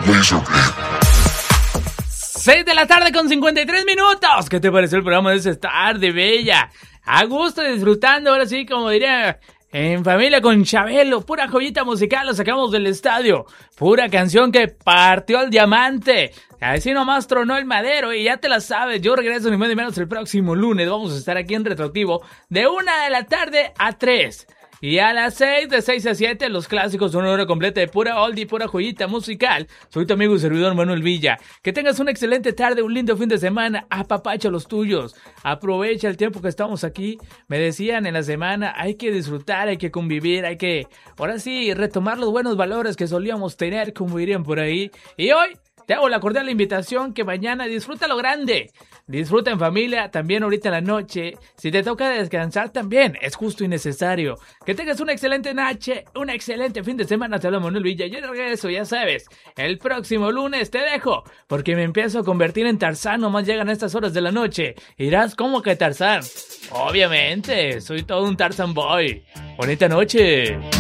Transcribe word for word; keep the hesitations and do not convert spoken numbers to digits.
seis de la tarde con cincuenta y tres minutos. ¿Qué te pareció el programa de esta tarde, bella? A gusto, disfrutando, ahora sí, como diría, en familia con Chabelo. Pura joyita musical, lo sacamos del estadio. Pura canción que partió el diamante. Así nomás tronó el madero y ya te la sabes. Yo regreso ni más ni menos el próximo lunes. Vamos a estar aquí en Retroactivo de una de la tarde a tres. Y a las seis, de seis a siete, los clásicos, una hora completa de pura oldie, pura joyita musical. Soy tu amigo y servidor Manuel Villa. Que tengas una excelente tarde, un lindo fin de semana. Apapacha los tuyos. Aprovecha el tiempo que estamos aquí. Me decían en la semana, hay que disfrutar, hay que convivir, hay que, ahora sí, retomar los buenos valores que solíamos tener, como dirían por ahí. Y hoy te hago la cordial invitación que mañana disfruta lo grande. Disfruta en familia, también ahorita en la noche. Si te toca descansar también, es justo y necesario. Que tengas una excelente noche, un excelente fin de semana. Te habla Manuel Villa. Yo regreso, ya sabes. El próximo lunes te dejo, porque me empiezo a convertir en Tarzán. Nomás llegan a estas horas de la noche. Irás, ¿cómo que Tarzán? Obviamente, soy todo un Tarzan boy. Bonita noche.